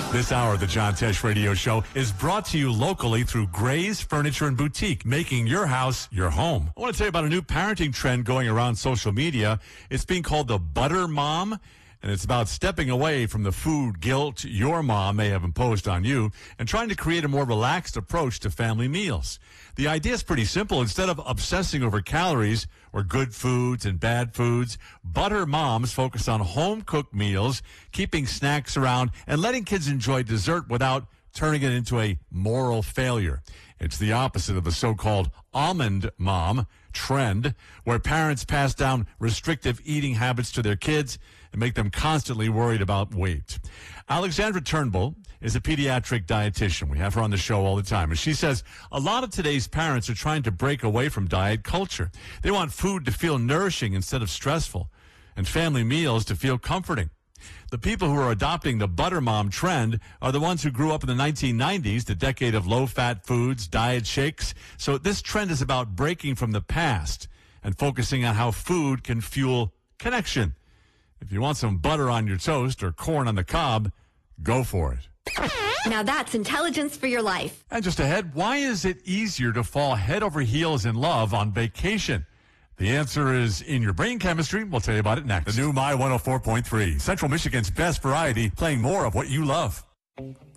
This hour of the John Tesh Radio Show is brought to you locally through Gray's Furniture and Boutique, making your house your home. I want to tell you about a new parenting trend going around social media. It's being called the Butter Mom, and it's about stepping away from the food guilt your mom may have imposed on you and trying to create a more relaxed approach to family meals. The idea is pretty simple. Instead of obsessing over calories or good foods and bad foods, Butter Moms focus on home-cooked meals, keeping snacks around, and letting kids enjoy dessert without turning it into a moral failure. It's the opposite of the so-called almond mom trend, where parents pass down restrictive eating habits to their kids and make them constantly worried about weight. Alexandra Turnbull is a pediatric dietitian. We have her on the show all the time. And she says a lot of today's parents are trying to break away from diet culture. They want food to feel nourishing instead of stressful, and family meals to feel comforting. The people who are adopting the Butter Mom trend are the ones who grew up in the 1990s, the decade of low-fat foods, diet shakes. So this trend is about breaking from the past and focusing on how food can fuel connection. If you want some butter on your toast or corn on the cob, go for it. Now that's intelligence for your life. And just ahead, why is it easier to fall head over heels in love on vacation? The answer is in your brain chemistry. We'll tell you about it next. The new My 104.3, Central Michigan's best variety, playing more of what you love.